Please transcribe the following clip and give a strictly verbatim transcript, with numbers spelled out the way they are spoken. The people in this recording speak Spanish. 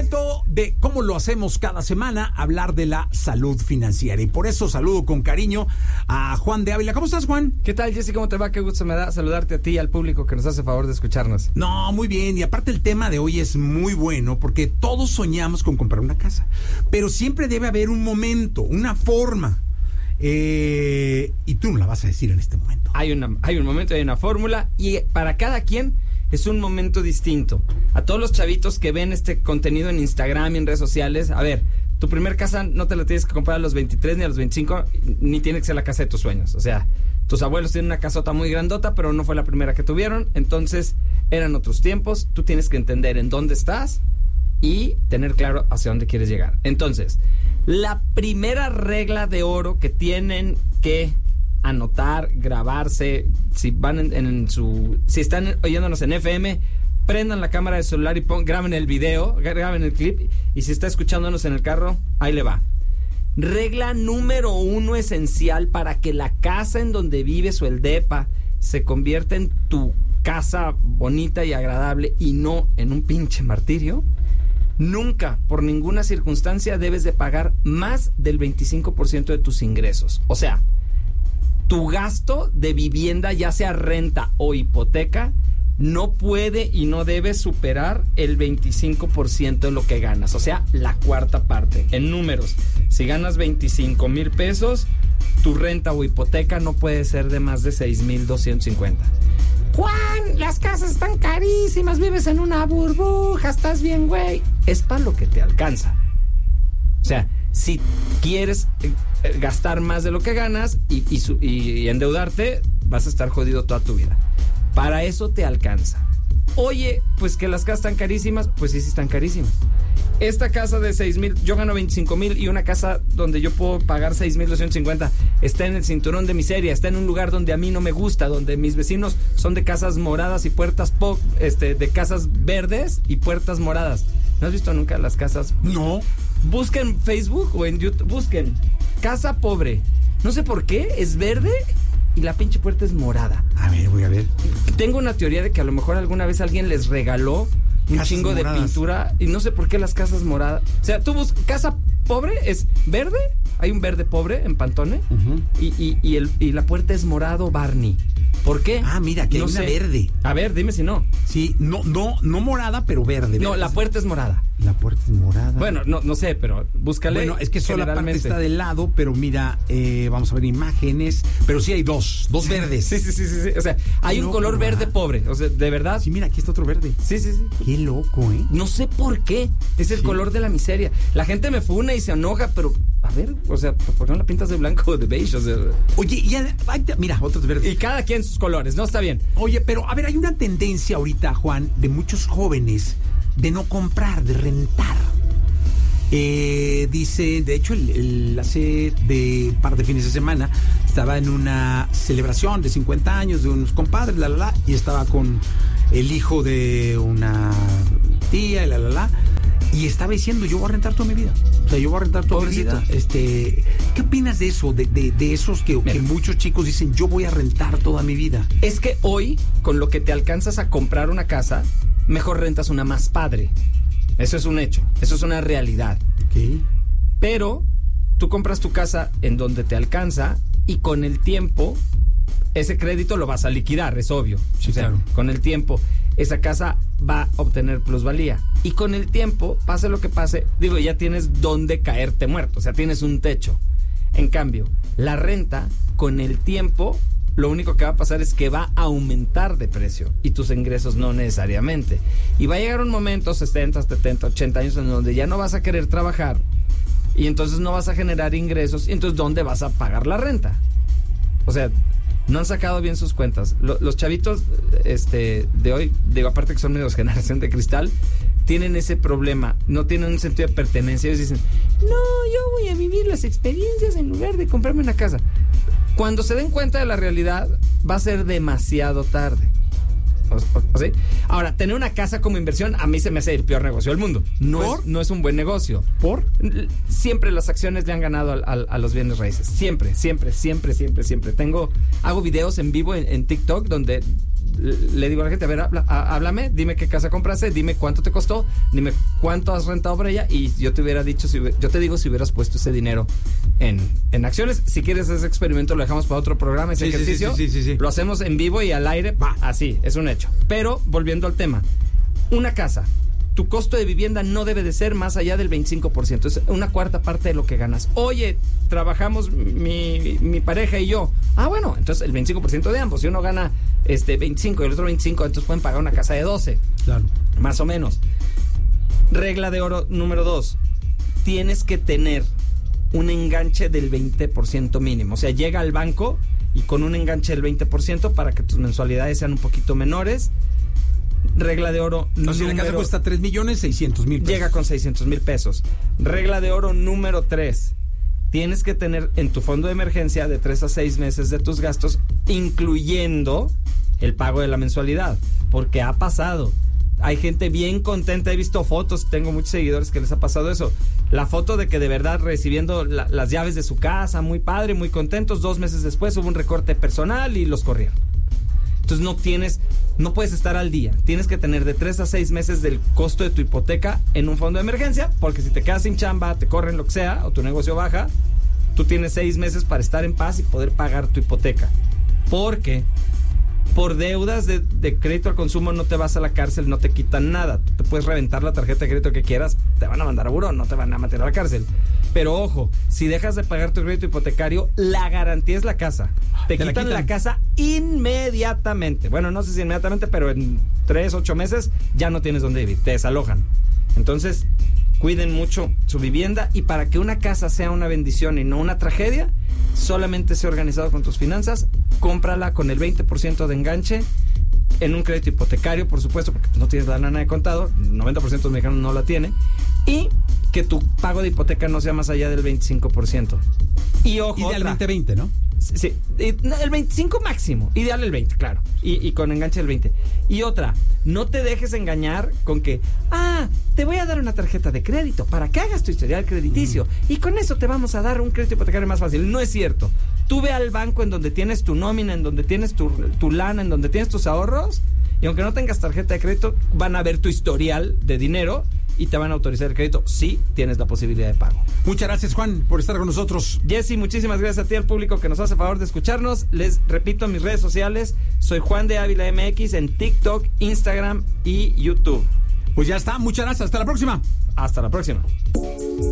momento de, como lo hacemos cada semana, hablar de la salud financiera. Y por eso saludo con cariño a Juan de Ávila. ¿Cómo estás, Juan? ¿Qué tal, Jessy? ¿Cómo te va? Qué gusto me da saludarte a ti y al público que nos hace favor de escucharnos. No, muy bien. Y aparte el tema de hoy es muy bueno porque todos soñamos con comprar una casa. Pero siempre debe haber un momento, una forma. Eh, y tú no la vas a decir en este momento. Hay, una, hay un momento, hay una fórmula y para cada quien es un momento distinto. A todos los chavitos que ven este contenido en Instagram y en redes sociales, a ver, tu primer casa no te la tienes que comprar a los veintitrés ni a los veinticinco, ni tiene que ser la casa de tus sueños. O sea, tus abuelos tienen una casota muy grandota, pero no fue la primera que tuvieron, entonces eran otros tiempos. Tú tienes que entender en dónde estás y tener claro hacia dónde quieres llegar. Entonces, la primera regla de oro que tienen que anotar, grabarse, si van en, en su, si están oyéndonos en F M, prendan la cámara del celular y pon, graben el video, graben el clip, y si está escuchándonos en el carro, ahí le va. Regla número uno esencial para que la casa en donde vives o el depa se convierta en tu casa bonita y agradable y no en un pinche martirio. Nunca, por ninguna circunstancia, debes de pagar más del veinticinco por ciento de tus ingresos. O sea, tu gasto de vivienda, ya sea renta o hipoteca, no puede y no debe superar el veinticinco por ciento de lo que ganas. O sea, la cuarta parte. En números, si ganas veinticinco mil pesos, tu renta o hipoteca no puede ser de más de seis mil doscientos cincuenta. Juan, las casas están carísimas, vives en una burbuja, estás bien, güey. Es para lo que te alcanza. O sea, si quieres eh, gastar más de lo que ganas y, y, su, y, y endeudarte, vas a estar jodido toda tu vida. Para eso te alcanza. Oye, pues que las casas están carísimas, pues sí, sí están carísimas. Esta casa de seis mil, yo gano veinticinco mil y una casa donde yo puedo pagar seis mil doscientos cincuenta está en el cinturón de miseria, está en un lugar donde a mí no me gusta, donde mis vecinos son de casas moradas y puertas po- este, de casas verdes y puertas moradas. ¿No has visto nunca las casas? No. Busquen Facebook o en YouTube, busquen casa pobre. No sé por qué, es verde y la pinche puerta es morada. A ver, voy a ver. Tengo una teoría de que a lo mejor alguna vez alguien les regaló un casas chingo moradas de pintura y no sé por qué las casas moradas. O sea, tú buscas casa pobre, es verde, hay un verde pobre en Pantone, uh-huh. y, y, y, el, y la puerta es morado Barney. ¿Por qué? Ah, mira, que no hay una sé. verde. A ver, dime si no. Sí, no, no, no morada, pero verde. No, verde. la puerta es morada. La puerta es morada. Bueno, no, no sé, pero búscale. Bueno, es que solo la parte está del lado, pero mira, eh, vamos a ver imágenes. Pero sí hay dos, dos verdes. Sí, sí, sí, sí, sí. O sea, hay no, un color verde pobre. O sea, de verdad. Sí, mira, aquí está otro verde. Sí, sí, sí. Qué loco, ¿eh? No sé por qué. Es el sí. color de la miseria. La gente me funa y se enoja, pero a ver, o sea, ¿por qué no la pintas de blanco o de beige? O sea, oye, ya, mira, otros verdes. Y cada quien sus colores, ¿no? Está bien. Oye, pero a ver, hay una tendencia ahorita, Juan, de muchos jóvenes de no comprar, de rentar. Eh, dice, de hecho, el, el, hace de un par de fines de semana estaba en una celebración de cincuenta años de unos compadres, la, la, la, y estaba con el hijo de una tía, la, la, la, y estaba diciendo, yo voy a rentar toda mi vida. O sea, yo voy a rentar toda Pobrecito. mi vida. Este, ¿qué opinas de eso? De, de, de esos que, que muchos chicos dicen, yo voy a rentar toda mi vida. Es que hoy, con lo que te alcanzas a comprar una casa, mejor rentas una más padre. Eso es un hecho, eso es una realidad. Okay. Pero tú compras tu casa en donde te alcanza y con el tiempo ese crédito lo vas a liquidar, es obvio. Sí, o sea, claro. Con el tiempo esa casa va a obtener plusvalía. Y con el tiempo, pase lo que pase, digo, ya tienes donde caerte muerto, o sea, tienes un techo. En cambio, la renta, con el tiempo, lo único que va a pasar es que va a aumentar de precio y tus ingresos no necesariamente. Y va a llegar un momento, sesenta, setenta, ochenta años, en donde ya no vas a querer trabajar y entonces no vas a generar ingresos y entonces ¿dónde vas a pagar la renta? O sea, no han sacado bien sus cuentas. Los, los chavitos este, de hoy, digo, aparte que son medios generación de cristal, tienen ese problema, no tienen un sentido de pertenencia. Ellos dicen, no, yo voy a vivir las experiencias en lugar de comprarme una casa. Cuando se den cuenta de la realidad, va a ser demasiado tarde. O, o, o ¿sí? Ahora, tener una casa como inversión a mí se me hace el peor negocio del mundo. No es, no es un buen negocio. ¿Por? Siempre las acciones le han ganado a, a, a los bienes raíces. Siempre, siempre, siempre, siempre, siempre. Tengo, hago videos en vivo en, en TikTok donde le digo a la gente, a ver, habla, a, háblame, dime qué casa compraste, dime cuánto te costó, dime cuánto has rentado por ella y yo te hubiera dicho, si, yo te digo si hubieras puesto ese dinero en, en acciones. Si quieres ese experimento lo dejamos para otro programa, ese sí, ejercicio, sí, sí, sí, sí, sí. Lo hacemos en vivo y al aire, va, así, es un hecho. Pero, volviendo al tema, una casa, tu costo de vivienda no debe de ser más allá del veinticinco por ciento, es una cuarta parte de lo que ganas. Oye, trabajamos mi, mi pareja y yo. Ah, bueno, entonces el veinticinco por ciento de ambos. Si uno gana este veinticinco y el otro veinticinco, entonces pueden pagar una casa de doce. Claro. Más o menos. Regla de oro número dos. Tienes que tener un enganche del veinte por ciento mínimo. O sea, llega al banco y con un enganche del veinte por ciento para que tus mensualidades sean un poquito menores. Regla de oro no, si la casa cuesta tres millones seiscientos mil pesos. Llega con seiscientos mil pesos. Regla de oro número tres. Tienes que tener en tu fondo de emergencia de tres a seis meses de tus gastos, incluyendo el pago de la mensualidad. Porque ha pasado. Hay gente bien contenta, he visto fotos, tengo muchos seguidores que les ha pasado eso. La foto de que de verdad recibiendo la, las llaves de su casa, muy padre, muy contentos. Dos meses después hubo un recorte personal y los corrieron. Entonces no tienes, no puedes estar al día. Tienes que tener de tres a seis meses del costo de tu hipoteca en un fondo de emergencia, porque si te quedas sin chamba, te corren lo que sea, o tu negocio baja, tú tienes seis meses para estar en paz y poder pagar tu hipoteca. Porque por deudas de, de crédito al consumo no te vas a la cárcel, no te quitan nada. Tú te puedes reventar la tarjeta de crédito que quieras, te van a mandar a buró, no te van a meter a la cárcel. Pero ojo, si dejas de pagar tu crédito hipotecario, la garantía es la casa. Te, te quitan, la quitan la casa inmediatamente. Bueno, no sé si inmediatamente, pero en tres, ocho meses ya no tienes dónde vivir, te desalojan. Entonces, cuiden mucho su vivienda y para que una casa sea una bendición y no una tragedia, solamente sé organizado con tus finanzas, cómprala con el veinte por ciento de enganche en un crédito hipotecario, por supuesto, porque no tienes la lana de contado, el noventa por ciento de los mexicanos no la tiene, y que tu pago de hipoteca no sea más allá del veinticinco por ciento. Y ojo, idealmente veinte, ¿no? Sí, el veinticinco máximo, ideal el veinte, claro, y, y con enganche el veinte. Y otra, no te dejes engañar con que, ah, te voy a dar una tarjeta de crédito para que hagas tu historial crediticio mm. y con eso te vamos a dar un crédito hipotecario más fácil. No es cierto. Tú ve al banco en donde tienes tu nómina, en donde tienes tu, tu lana, en donde tienes tus ahorros, y aunque no tengas tarjeta de crédito, van a ver tu historial de dinero y te van a autorizar el crédito si tienes la posibilidad de pago. Muchas gracias, Juan, por estar con nosotros. Jesse, muchísimas gracias a ti, al público que nos hace favor de escucharnos. Les repito, en mis redes sociales, soy Juan de Ávila M X en TikTok, Instagram y YouTube. Pues ya está, muchas gracias, hasta la próxima. Hasta la próxima.